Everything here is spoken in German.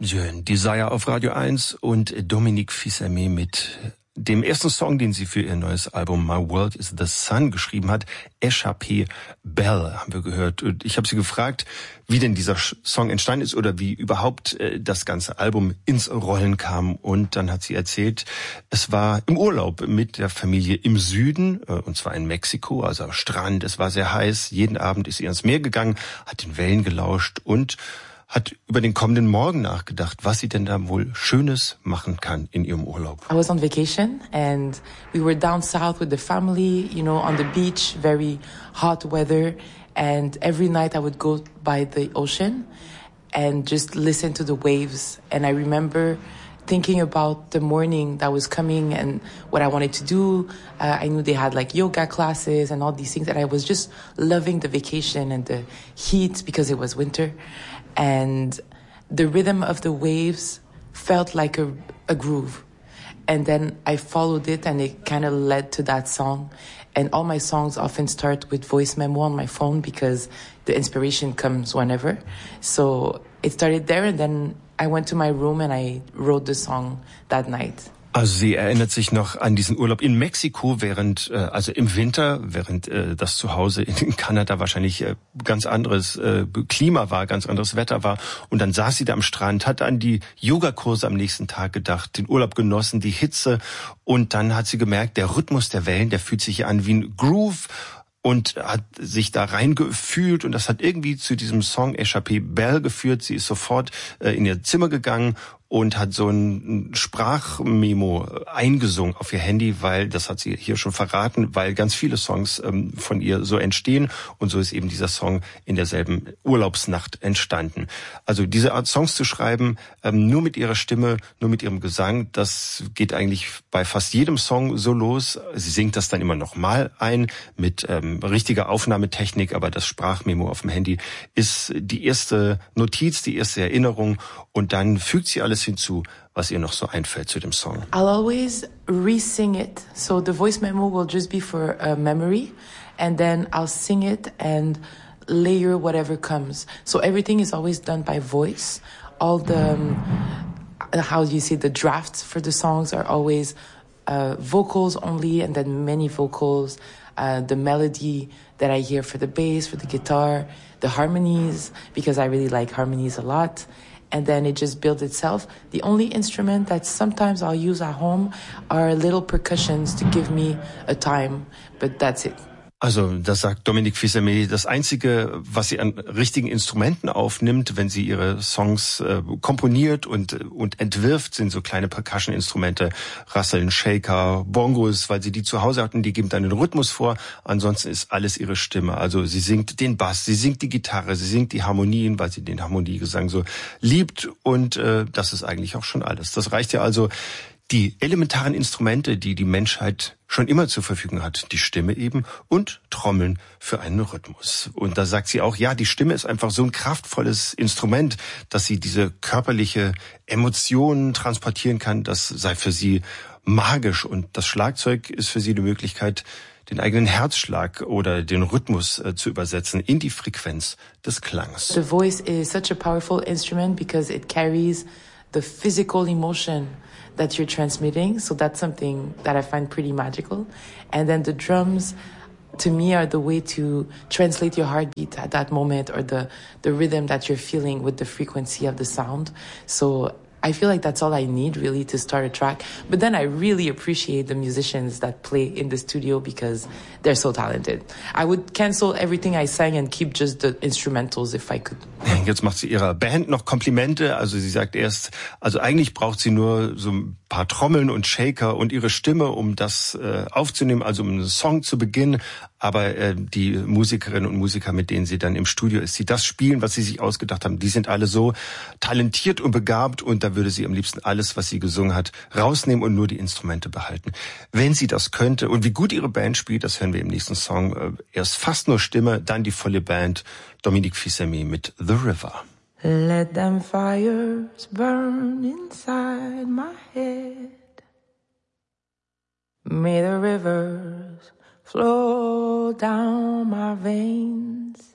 Jeune, Desire auf Radio 1 und Dominique Fils-Aimé mit dem ersten Song, den sie für ihr neues Album My World is the Sun geschrieben hat, Échappée Belle, haben wir gehört. Und ich habe sie gefragt, wie denn dieser Song entstanden ist oder wie überhaupt das ganze Album ins Rollen kam. Und dann hat sie erzählt, es war im Urlaub mit der Familie im Süden, und zwar in Mexiko, also am Strand. Es war sehr heiß. Jeden Abend ist sie ans Meer gegangen, hat den Wellen gelauscht und hat über den kommenden Morgen nachgedacht, was sie denn da wohl Schönes machen kann in ihrem Urlaub. I was on vacation and we were down south with the family, you know, on the beach, very hot weather. And every night I would go by the ocean and just listen to the waves. And I remember thinking about the morning that was coming and what I wanted to do. I knew they had like yoga classes and all these things. And I was just loving the vacation and the heat because it was winter. And the rhythm of the waves felt like a groove. And then I followed it and it kind of led to that song. And all my songs often start with voice memo on my phone because the inspiration comes whenever. So it started there and then I went to my room and I wrote the song that night. Also sie erinnert sich noch an diesen Urlaub in Mexiko, also im Winter, während das Zuhause in Kanada wahrscheinlich ganz anderes Klima war, ganz anderes Wetter war. Und dann saß sie da am Strand, hat an die Yogakurse am nächsten Tag gedacht, den Urlaub genossen, die Hitze. Und dann hat sie gemerkt, der Rhythmus der Wellen, der fühlt sich an wie ein Groove. Und hat sich da reingefühlt und das hat irgendwie zu diesem Song Échappée Belle geführt. Sie ist sofort in ihr Zimmer gegangen und hat so ein Sprachmemo eingesungen auf ihr Handy, weil, das hat sie hier schon verraten, weil ganz viele Songs von ihr so entstehen und so ist eben dieser Song in derselben Urlaubsnacht entstanden. Also diese Art Songs zu schreiben, nur mit ihrer Stimme, nur mit ihrem Gesang, das geht eigentlich bei fast jedem Song so los. Sie singt das dann immer nochmal ein mit richtiger Aufnahmetechnik, aber das Sprachmemo auf dem Handy ist die erste Notiz, die erste Erinnerung und dann fügt sie alles hinzu, was ihr noch so einfällt zu dem Song. I'll always re-sing it. So the voice memo will just be for a memory and then I'll sing it and layer whatever comes. So everything is always done by voice. All the, how do you say, the drafts for the songs are always vocals only and then many vocals. The melody that I hear for the bass, for the guitar, the harmonies, because I really like harmonies a lot. And then it just builds itself. The only instrument that sometimes I'll use at home are little percussions to give me a time, but that's it. Also, das sagt Dominique Fils-Aimé. Das Einzige, was sie an richtigen Instrumenten aufnimmt, wenn sie ihre Songs komponiert und entwirft, sind so kleine Percussion-Instrumente, Rasseln, Shaker, Bongos, weil sie die zu Hause hatten, die geben dann den Rhythmus vor. Ansonsten ist alles ihre Stimme. Also sie singt den Bass, sie singt die Gitarre, sie singt die Harmonien, weil sie den Harmoniegesang so liebt. Und das ist eigentlich auch schon alles. Das reicht ja also. Die elementaren Instrumente, die die Menschheit schon immer zur Verfügung hat, die Stimme eben und Trommeln für einen Rhythmus. Und da sagt sie auch, ja, die Stimme ist einfach so ein kraftvolles Instrument, dass sie diese körperliche Emotionen transportieren kann. Das sei für sie magisch. Und das Schlagzeug ist für sie die Möglichkeit, den eigenen Herzschlag oder den Rhythmus zu übersetzen in die Frequenz des Klangs. The voice is such a powerful instrument because it carries the physical emotion that you're transmitting. So that's something that I find pretty magical. And then the drums, to me, are the way to translate your heartbeat at that moment or the rhythm that you're feeling with the frequency of the sound. So I feel like that's all I need really to start a track. But then I really appreciate the musicians that play in the studio because they're so talented. I would cancel everything I sang and keep just the instrumentals if I could. Jetzt macht sie ihrer Band noch Komplimente. Also sie sagt erst, also eigentlich braucht sie nur so ein paar Trommeln und Shaker und ihre Stimme, um das aufzunehmen, also um einen Song zu beginnen. Aber die Musikerinnen und Musiker, mit denen sie dann im Studio ist, die das spielen, was sie sich ausgedacht haben, die sind alle so talentiert und begabt und da würde sie am liebsten alles, was sie gesungen hat, rausnehmen und nur die Instrumente behalten. Wenn sie das könnte und wie gut ihre Band spielt, das hören wir im nächsten Song. Erst fast nur Stimme, dann die volle Band. Dominique Fils-Aimé mit The River. Let them fires burn inside my head. May the rivers flow down my veins.